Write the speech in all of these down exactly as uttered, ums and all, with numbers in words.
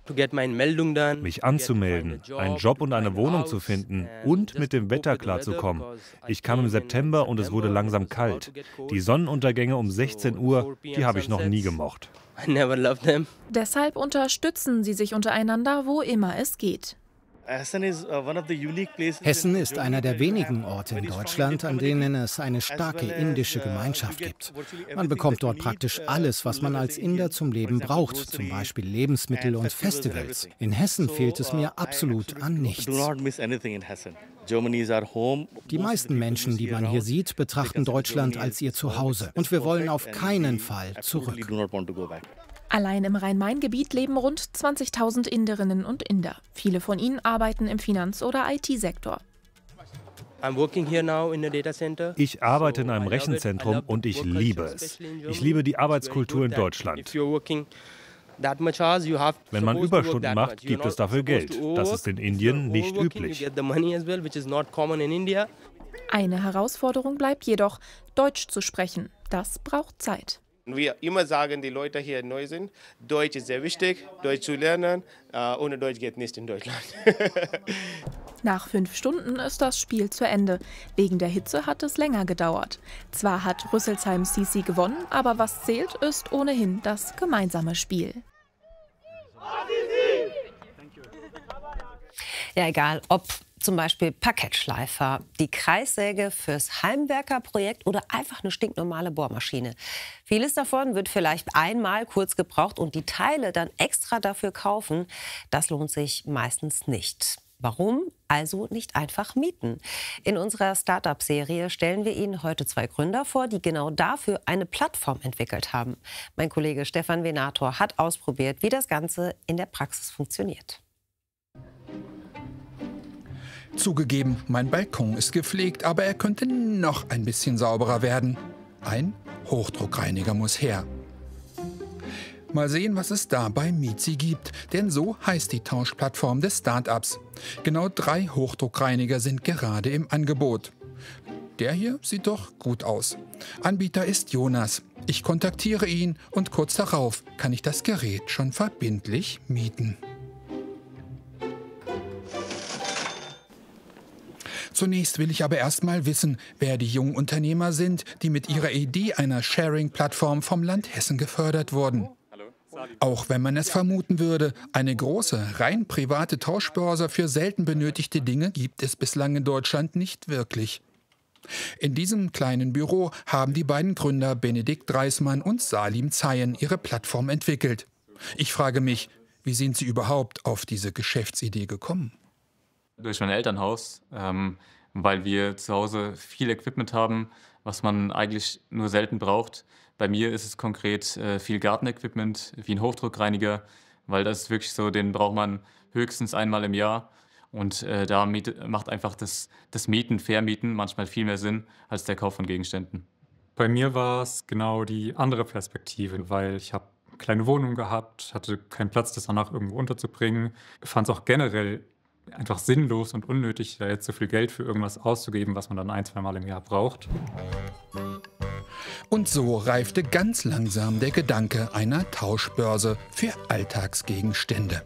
mich anzumelden, einen Job und eine Wohnung zu finden und mit dem Wetter klarzukommen. Ich kam im September und es wurde langsam kalt. Die Sonnenuntergänge um sechzehn Uhr, die habe ich noch nie gemocht. Deshalb unterstützen sie sich untereinander, wo immer es geht. Hessen ist einer der wenigen Orte in Deutschland, an denen es eine starke indische Gemeinschaft gibt. Man bekommt dort praktisch alles, was man als Inder zum Leben braucht, zum Beispiel Lebensmittel und Festivals. In Hessen fehlt es mir absolut an nichts. Die meisten Menschen, die man hier sieht, betrachten Deutschland als ihr Zuhause. Und wir wollen auf keinen Fall zurück. Allein im Rhein-Main-Gebiet leben rund zwanzigtausend Inderinnen und Inder. Viele von ihnen arbeiten im Finanz- oder I T-Sektor. Ich arbeite in einem Rechenzentrum und ich liebe es. Ich liebe die Arbeitskultur in Deutschland. Wenn man Überstunden macht, gibt es dafür Geld. Das ist in Indien nicht üblich. Eine Herausforderung bleibt jedoch, Deutsch zu sprechen. Das braucht Zeit. Wir immer sagen, die Leute hier neu sind, Deutsch ist sehr wichtig, Deutsch zu lernen. Äh, ohne Deutsch geht nicht in Deutschland. Nach fünf Stunden ist das Spiel zu Ende. Wegen der Hitze hat es länger gedauert. Zwar hat Rüsselsheim C C gewonnen, aber was zählt, ist ohnehin das gemeinsame Spiel. Ja, egal, ob zum Beispiel Parkettschleifer, die Kreissäge fürs Heimwerkerprojekt oder einfach eine stinknormale Bohrmaschine. Vieles davon wird vielleicht einmal kurz gebraucht und die Teile dann extra dafür kaufen, das lohnt sich meistens nicht. Warum? Also nicht einfach mieten. In unserer Start-up-Serie stellen wir Ihnen heute zwei Gründer vor, die genau dafür eine Plattform entwickelt haben. Mein Kollege Stefan Venator hat ausprobiert, wie das Ganze in der Praxis funktioniert. Zugegeben, mein Balkon ist gepflegt, aber er könnte noch ein bisschen sauberer werden. Ein Hochdruckreiniger muss her. Mal sehen, was es da bei Mizi gibt, denn so heißt die Tauschplattform des Start-ups. Genau drei Hochdruckreiniger sind gerade im Angebot. Der hier sieht doch gut aus. Anbieter ist Jonas. Ich kontaktiere ihn und kurz darauf kann ich das Gerät schon verbindlich mieten. Zunächst will ich aber erst mal wissen, wer die jungen Unternehmer sind, die mit ihrer Idee einer Sharing-Plattform vom Land Hessen gefördert wurden. Auch wenn man es vermuten würde, eine große, rein private Tauschbörse für selten benötigte Dinge gibt es bislang in Deutschland nicht wirklich. In diesem kleinen Büro haben die beiden Gründer Benedikt Dreismann und Salim Zeyen ihre Plattform entwickelt. Ich frage mich, wie sind sie überhaupt auf diese Geschäftsidee gekommen? Durch mein Elternhaus, ähm, weil wir zu Hause viel Equipment haben, was man eigentlich nur selten braucht. Bei mir ist es konkret äh, viel Gartenequipment, wie ein Hochdruckreiniger, weil das ist wirklich so, den braucht man höchstens einmal im Jahr. Und äh, da miet, macht einfach das, das Mieten, Vermieten manchmal viel mehr Sinn als der Kauf von Gegenständen. Bei mir war es genau die andere Perspektive, weil ich habe eine kleine Wohnung gehabt, hatte keinen Platz, das danach irgendwo unterzubringen. Ich fand es auch generell einfach sinnlos und unnötig, da jetzt so viel Geld für irgendwas auszugeben, was man dann ein, zwei Mal im Jahr braucht. Und so reifte ganz langsam der Gedanke einer Tauschbörse für Alltagsgegenstände.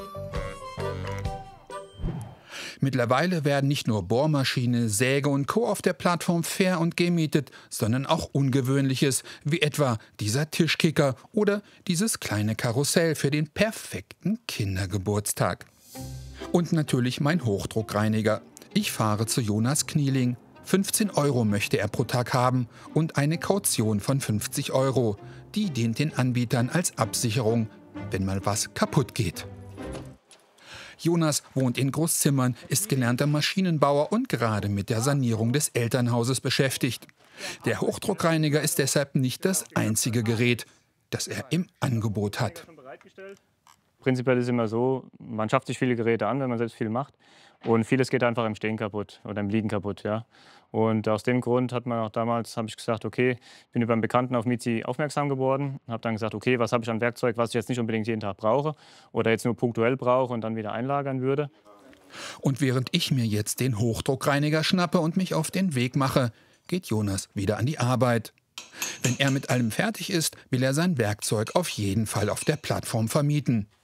Mittlerweile werden nicht nur Bohrmaschine, Säge und Co. auf der Plattform fair und gemietet, sondern auch Ungewöhnliches, wie etwa dieser Tischkicker oder dieses kleine Karussell für den perfekten Kindergeburtstag. Und natürlich mein Hochdruckreiniger. Ich fahre zu Jonas Knieling. fünfzehn Euro möchte er pro Tag haben und eine Kaution von fünfzig Euro. Die dient den Anbietern als Absicherung, wenn mal was kaputt geht. Jonas wohnt in Großzimmern, ist gelernter Maschinenbauer und gerade mit der Sanierung des Elternhauses beschäftigt. Der Hochdruckreiniger ist deshalb nicht das einzige Gerät, das er im Angebot hat. Prinzipiell ist es immer so, man schafft sich viele Geräte an, wenn man selbst viel macht. Und vieles geht einfach im Stehen kaputt oder im Liegen kaputt. Ja. Und aus dem Grund hat man auch damals, habe ich gesagt, okay, bin über einen Bekannten auf Mizi aufmerksam geworden. Habe dann gesagt, okay, was habe ich an Werkzeug, was ich jetzt nicht unbedingt jeden Tag brauche oder jetzt nur punktuell brauche und dann wieder einlagern würde. Und während ich mir jetzt den Hochdruckreiniger schnappe und mich auf den Weg mache, geht Jonas wieder an die Arbeit. Wenn er mit allem fertig ist, will er sein Werkzeug auf jeden Fall auf der Plattform vermieten.